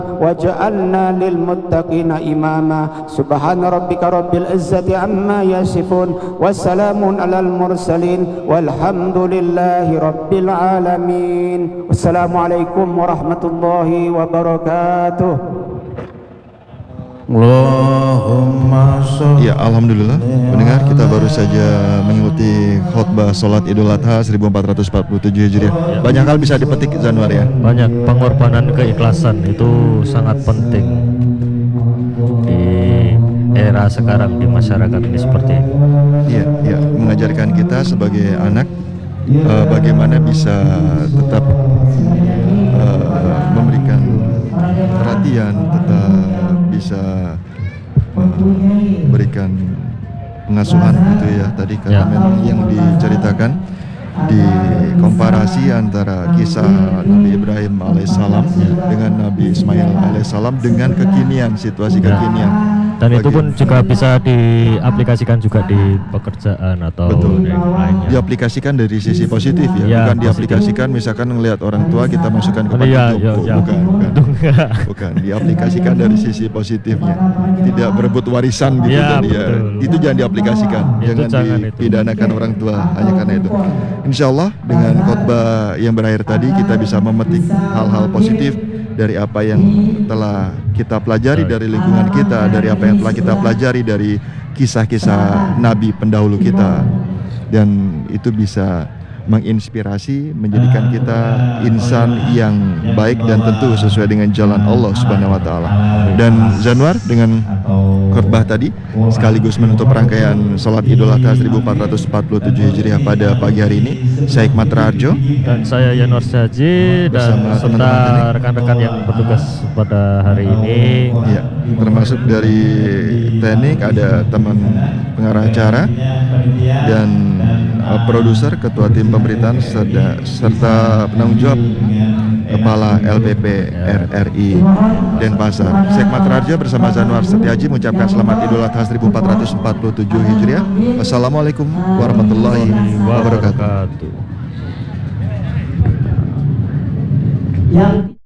waj'alna lil muttaqina imama. Subhana rabbika rabbil izzati amma yasifun, wassalamun alal mursalin, walhamdulillahi rabbil alamin. Wassalamualaikum warahmatullahi wabarakatuh. Allahumma sholli. Ya, alhamdulillah pendengar, kita baru saja mengikuti khutbah salat Idul Adha 1447 Hijriah. Banyak hal bisa dipetik, Zanwar, ya. Banyak pengorbanan, keikhlasan itu sangat penting di era sekarang, di masyarakat ini seperti ini. Iya, ya, mengajarkan kita sebagai anak bagaimana bisa tetap memberikan perhatian, tetap bisa memberikan pengasuhan gitu ya tadi, karena memang yang diceritakan di komparasi antara kisah Nabi Ibrahim alaihissalam dengan Nabi Ismail alaihissalam dengan kekinian, situasi kekinian. Dan itu pun juga bisa diaplikasikan juga di pekerjaan atau Betul. lainnya. Diaplikasikan dari sisi positif ya, bukan diaplikasikan misalkan ngelihat orang tua kita masukkan ke panti jompo, bukan. Diaplikasikan dari sisi positifnya, tidak berebut warisan gitu jadi ya. Itu jangan diaplikasikan, jangan dipidanakan orang tua hanya karena itu. Insya Allah dengan khotbah yang berakhir tadi kita bisa memetik hal-hal positif dari apa yang telah kita pelajari dari lingkungan kita, dari apa yang telah kita pelajari dari kisah-kisah Nabi pendahulu kita, dan itu bisa menginspirasi, menjadikan kita insan yang baik dan tentu sesuai dengan jalan Allah Subhanahu wa taala. Dan Zanwar, dengan khutbah tadi sekaligus menutup rangkaian salat Idul Adha 1447 Hijriah pada pagi hari ini, saya Hikmat Raharjo dan saya Yanwar Syahaji dan serta rekan-rekan yang bertugas pada hari ini. Ya, termasuk dari teknik ada teman pengarah acara dan produser, ketua tim pemberitaan serta penanggung jawab Kepala LPP RRI Denpasar. Saya Hikmat Raharjo bersama Zanwar Setiaji mengucapkan selamat Idul Adha 1447 Hijriah. Wassalamualaikum warahmatullahi wabarakatuh.